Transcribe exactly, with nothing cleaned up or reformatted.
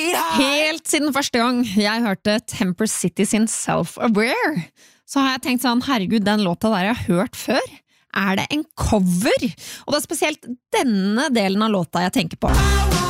Helt siden første gang jeg hørte Temper City sin Self-Aware, så har jeg tenkt sånn, herregud, den låta der jeg har hørt før, er det en cover? Og det er spesielt denne delen av låta jeg tenker på.